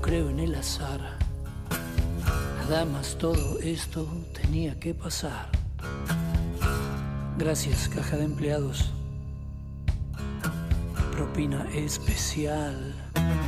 creo en el azar. Nada más todo esto tenía que pasar. Gracias, caja de empleados. Propina especial.